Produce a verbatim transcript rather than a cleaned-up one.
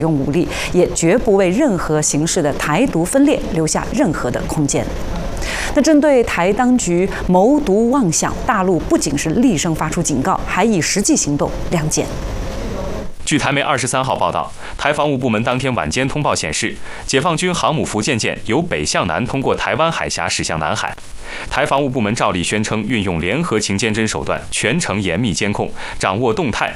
用武力，也绝不为任何形式的台独分裂留下任何的空间。那针对台当局谋独妄想，大陆不仅是厉声发出警告，还以实际行动亮剑。 据台媒二十三号报道，台防务部门当天晚间通报显示，解放军航母福建舰由北向南通过台湾海峡驶向南海。台防务部门照例宣称，运用联合情监侦手段，全程严密监控，掌握动态，